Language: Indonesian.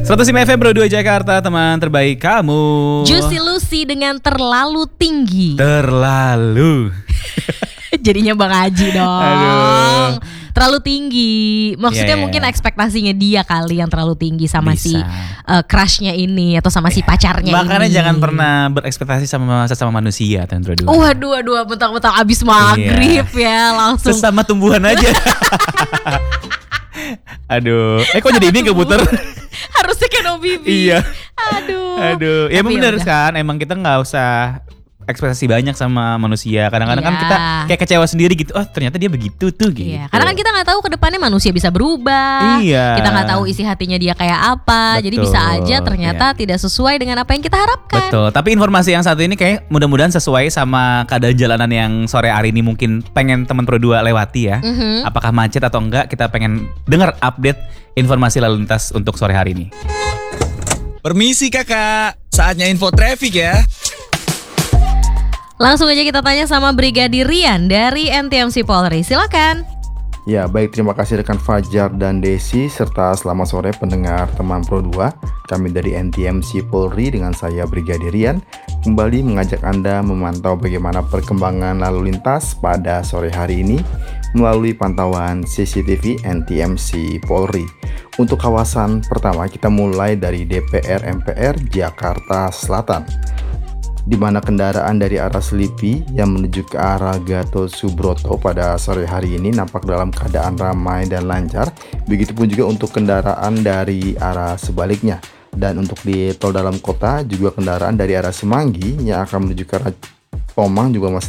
105 FM Bro 2 Jakarta, teman terbaik kamu. Juicy Lucy dengan terlalu tinggi. Terlalu. Jadinya Bang Haji dong. Aduh. Terlalu tinggi. Maksudnya Yeah. mungkin ekspektasinya dia kali yang terlalu tinggi sama Bisa. si crushnya ini atau sama si pacarnya Makanya ini. jangan pernah berekspektasi sama sesama manusia, Tantro 2. Waduh, mentang-mentang abis maghrib ya langsung. Sesama tumbuhan aja. Aduh, kok jadi ini keputer? Harusnya kan Bibi. Iya. Aduh. Ya emang Tapi bener yaudah. kan, emang kita nggak usah ekspektasi banyak sama manusia. Kadang-kadang kan Iya. kita kayak kecewa sendiri gitu. Oh ternyata dia begitu tuh gitu. Iya, karena kan kita nggak tahu ke depannya manusia bisa berubah. Iya. Kita nggak tahu isi hatinya dia kayak apa. Jadi Betul, bisa aja ternyata iya. tidak sesuai dengan apa yang kita harapkan. Betul, tapi informasi yang satu ini kayak mudah-mudahan sesuai sama keadaan jalanan yang sore hari ini mungkin pengen teman Pro 2 lewati ya. Apakah macet atau enggak, kita pengen dengar update informasi lalu lintas untuk sore hari ini. Permisi kakak, saatnya info traffic ya. Langsung aja kita tanya sama Brigadir Rian dari NTMC Polri. Silakan. Ya baik, terima kasih rekan Fajar dan Desi serta selamat sore pendengar teman Pro 2. Kami dari NTMC Polri dengan saya Brigadir Rian kembali mengajak Anda memantau bagaimana perkembangan lalu lintas pada sore hari ini melalui pantauan CCTV NTMC Polri. Untuk kawasan pertama kita mulai dari DPR MPR Jakarta Selatan, di mana kendaraan dari arah Selipi yang menuju ke arah Gatot Subroto pada sore hari ini nampak dalam keadaan ramai dan lancar. Begitupun juga untuk kendaraan dari arah sebaliknya. Dan untuk di tol dalam kota juga kendaraan dari arah Semanggi yang akan menuju ke arah Tomang juga masih